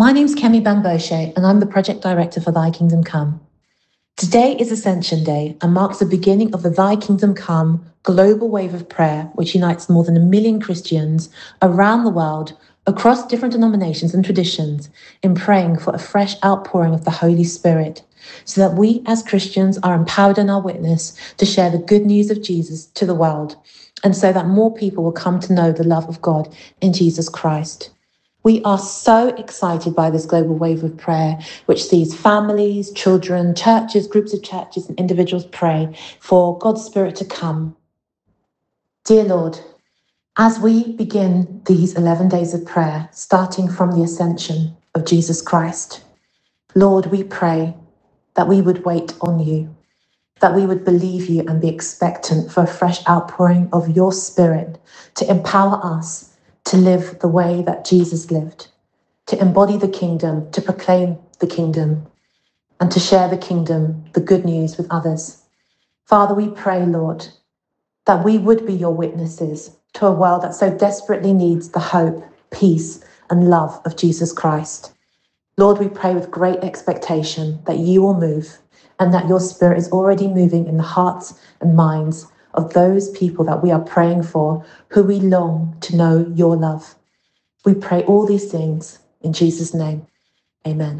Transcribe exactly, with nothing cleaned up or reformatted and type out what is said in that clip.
My name's Kemi Bangboshe, and I'm the Project Director for Thy Kingdom Come. Today is Ascension Day and marks the beginning of the Thy Kingdom Come global wave of prayer, which unites more than a million Christians around the world, across different denominations and traditions, in praying for a fresh outpouring of the Holy Spirit, so that we as Christians are empowered in our witness to share the good news of Jesus to the world, and so that more people will come to know the love of God in Jesus Christ. We are so excited by this global wave of prayer, which sees families, children, churches, groups of churches, and individuals pray for God's Spirit to come. Dear Lord, as we begin these eleven days of prayer, starting from the ascension of Jesus Christ, Lord, we pray that we would wait on you, that we would believe you and be expectant for a fresh outpouring of your Spirit to empower us to live the way that Jesus lived, to embody the kingdom, to proclaim the kingdom, and to share the kingdom, the good news with others. Father, we pray, Lord, that we would be your witnesses to a world that so desperately needs the hope, peace, and love of Jesus Christ. Lord, we pray with great expectation that you will move and that your Spirit is already moving in the hearts and minds of those people that we are praying for, who we long to know your love. We pray all these things in Jesus' name. Amen.